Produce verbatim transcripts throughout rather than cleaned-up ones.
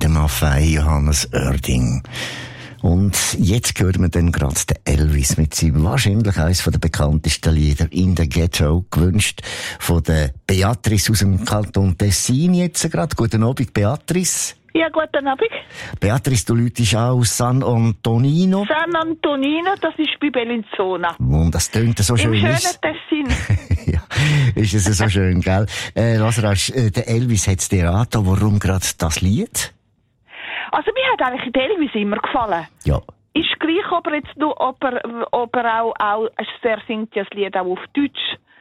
der Maffei Johannes Oerding. Und jetzt hören wir dann gerade den Elvis mit seinem wahrscheinlich eines der bekanntesten Lieder «In the Ghetto», gewünscht von der Beatrice aus dem Kanton Tessin jetzt gerade. Guten Abend, Beatrice. Ja, guten Abend. Beatrice, du läutest auch aus San Antonino. San Antonino, das ist bei Bellinzona. Und das tönt so schön. Im schönen ist. Tessin. Ja, ist es so schön, gell? Äh, Lazarus, äh, der Elvis hat's dir angetan, warum gerade das Lied? Also mir hat eigentlich der Elvis immer gefallen. Ja. Ist gleich, ob er jetzt nur, ob er, ob er auch, auch, er singt ja das Lied auch auf Deutsch.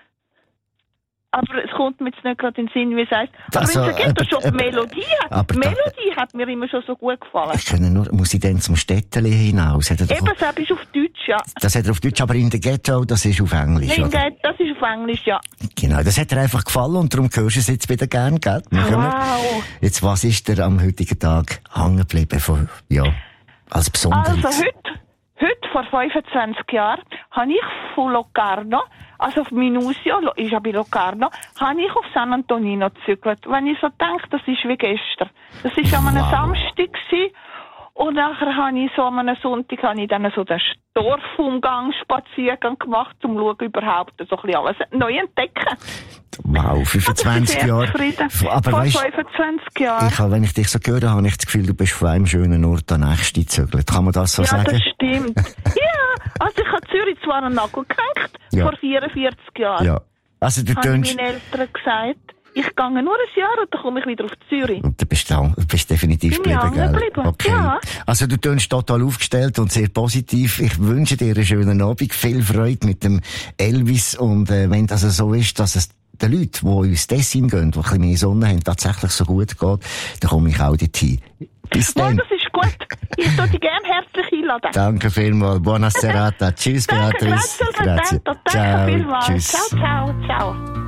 Aber es kommt mir jetzt nicht gerade in den Sinn, wie es heisst. Aber Also, wenn es geht, aber, schon die aber, Melodie. aber die da- Melodie hat mir immer schon so gut gefallen. Ich kann nur, muss ich dann zum Städteli hinaus? Hat er doch- Eben, das ist auf Deutsch, ja. Das hat er auf Deutsch, aber in der Ghetto, das ist auf Englisch, Nein, oder? das ist auf Englisch, ja. Genau, das hat dir einfach gefallen und darum hörst du es jetzt wieder gern, gell? Wir kommen- Wow. Jetzt, was ist dir am heutigen Tag hängen geblieben von, ja, als Besonderes? Also heute, heute vor fünfundzwanzig Jahren, habe ich von Locarno, also auf Minusio, Lo- ist ja bei Locarno, habe ich auf San Antonino gezügelt. Wenn ich so denke, das ist wie gestern. Das war an einem Wow. Samstag gewesen. Und nachher habe ich so an einem Sonntag habe ich dann so den Dorfumgang, Spaziergang gemacht, um zu schauen, überhaupt so ein bisschen alles neu entdecken. Wow, fünfundzwanzig Ich bin sehr Jahre. zufrieden. Aber Vor weißt, fünfundzwanzig Jahren. ich, habe, wenn ich dich so höre, habe ich das Gefühl, du bist von einem schönen Ort an den nächsten gezögert. Kann man das so Ja, sagen? das stimmt. Ja, also ich habe Zürich zwar einen Nagel gehängt, Ja. vor vierundvierzig Jahren. Ja. Also du Habe tönst, ich meinen Eltern gesagt, ich gehe nur ein Jahr und dann komme ich wieder auf Zürich. und du bist, da, du bist definitiv Bin ich geblieben, hängen gell? geblieben, Okay. ja. Also du tönst total aufgestellt und sehr positiv. Ich wünsche dir einen schönen Abend, viel Freude mit dem Elvis und äh, wenn das so ist, dass es den Leuten, die ins Tessin gehen, die ein bisschen mehr Sonne haben, tatsächlich so gut geht, dann komme ich auch dorthin. Bis Mal, dann. das ist gut. Ich würde dich gerne herzlich einladen. Danke vielmals. Buona serata. Tschüss, Danke, Beatrice. grazie, Grazie. Danke Ciao. vielmals. Tschüss. Ciao, ciao, ciao.